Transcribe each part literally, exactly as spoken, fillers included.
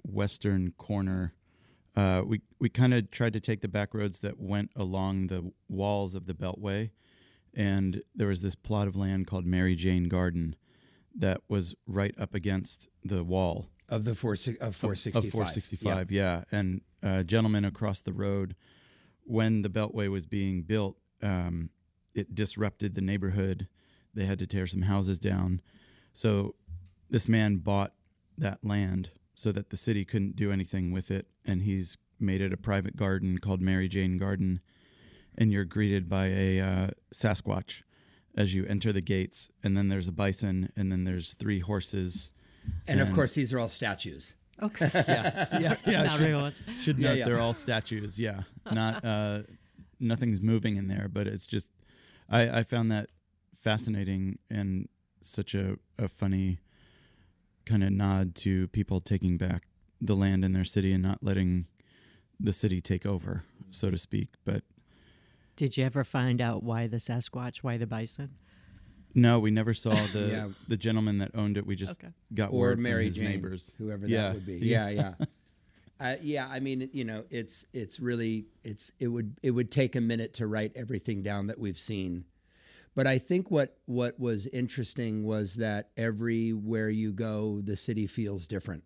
western corner. Uh, we we kind of tried to take the back roads that went along the walls of the Beltway, and there was this plot of land called Mary Jane Garden that was right up against the wall of the four of four sixty-five. Of four sixty-five, yeah. yeah. And a gentleman across the road, when the Beltway was being built, um, it disrupted the neighborhood. They had to tear some houses down. So this man bought that land so that the city couldn't do anything with it, and he's made it a private garden called Mary Jane Garden, and you're greeted by a uh, Sasquatch as you enter the gates, and then there's a bison, and then there's three horses. And, and of course, these are all statues. Okay. Yeah, yeah, yeah. Not should, real ones. Should Yeah, note yeah. they're all statues. Yeah, not uh, nothing's moving in there, but it's just I, I found that fascinating and such a, a funny kind of nod to people taking back the land in their city and not letting the city take over, so to speak. But Did you ever find out why the Sasquatch, why the bison? no, we never saw the Yeah. the gentleman that owned it. We just Okay. got Or word Mary from his Jane, neighbors, whoever Yeah. that would be. Yeah, yeah. Uh, yeah, I mean, you know, it's it's really it's it would it would take a minute to write everything down that we've seen. But I think what what was interesting was that everywhere you go, the city feels different.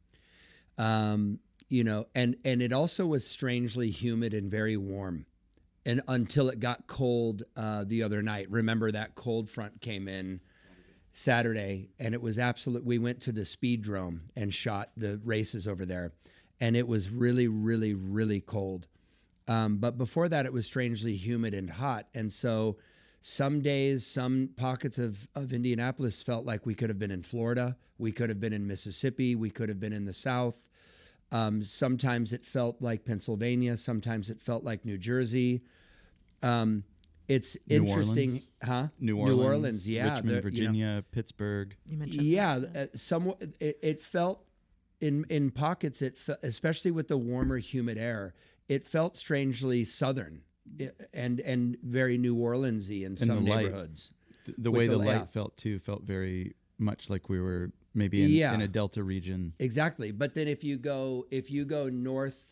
Um, you know, and and it also was strangely humid and very warm, and until it got cold uh, the other night. Remember that cold front came in Saturday, and it was absolute. We went to the Speedrome and shot the races over there, and it was really, really, really cold. Um, but before that, it was strangely humid and hot, and so some days, some pockets of, of Indianapolis felt like we could have been in Florida. We could have been in Mississippi. We could have been in the South. Um, sometimes it felt like Pennsylvania. Sometimes it felt like New Jersey. Um, it's New interesting, Orleans. huh? New Orleans, New Orleans, yeah, Richmond, the- you know, Virginia, Pittsburgh. You mentioned yeah, uh, somewhat. It, it felt in in pockets. It fe- especially with the warmer, humid air. It felt strangely southern, i- and and very New Orleansy in And some the light. neighborhoods. The, the With way the the, layout. light felt too felt very much like we were maybe in, Yeah. in a delta region. Exactly. But then if you go if you go north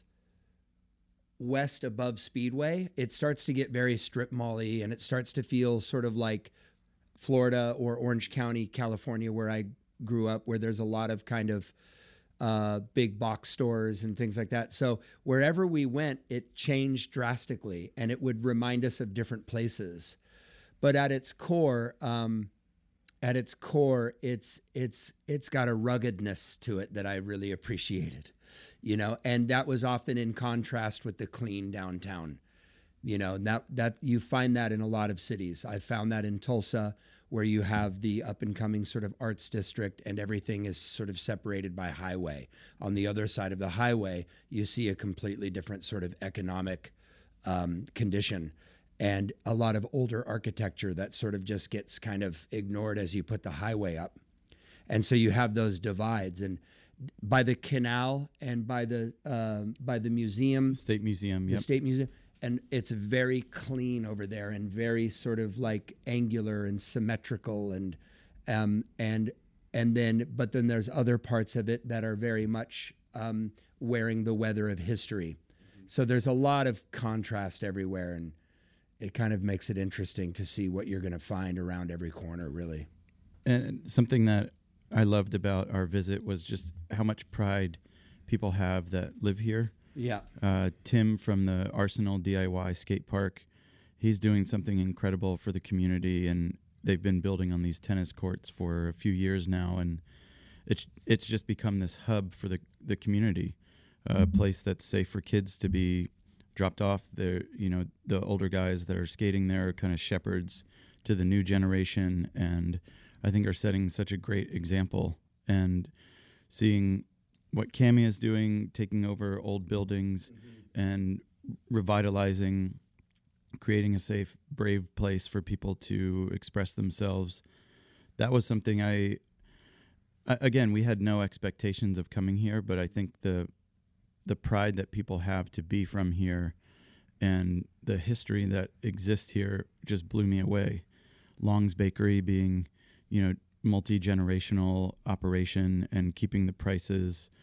west above Speedway, it starts to get very strip mall-y, and it starts to feel sort of like Florida or Orange County, California, where I grew up, where there's a lot of kind of uh, big box stores and things like that. So wherever we went, it changed drastically, and it would remind us of different places. But at its core, um, at its core, it's it's it's got a ruggedness to it that I really appreciated, you know, and that was often in contrast with the clean downtown, you know, and that that you find that in a lot of cities. I found that in Tulsa, where you have the up and coming sort of arts district, and everything is sort of separated by highway. On the other side of the highway, you see a completely different sort of economic um, condition. And a lot of older architecture that sort of just gets kind of ignored as you put the highway up. And so you have those divides. And by the canal and by the um, by the museum, State Museum, the yep. State Museum, and it's very clean over there and very sort of like angular and symmetrical, and um, and and then but then there's other parts of it that are very much um, wearing the weather of history. So there's a lot of contrast everywhere, and it kind of makes it interesting to see what you're going to find around every corner, really. And something that I loved about our visit was just how much pride people have that live here. Yeah. Uh, Tim from the Arsenal D I Y skate park, he's doing something incredible for the community, and they've been building on these tennis courts for a few years now, and it's it's just become this hub for the the community, a uh, place that's safe for kids to be dropped off. There, you know, the older guys that are skating there are kind of shepherds to the new generation, and I think are setting such a great example. And seeing what Cami is doing, taking over old buildings mm-hmm. and revitalizing, creating a safe, brave place for people to express themselves. That was something I, I again, we had no expectations of coming here, but I think the the pride that people have to be from here and the history that exists here just blew me away. Long's Bakery being, you know, multi-generational operation and keeping the prices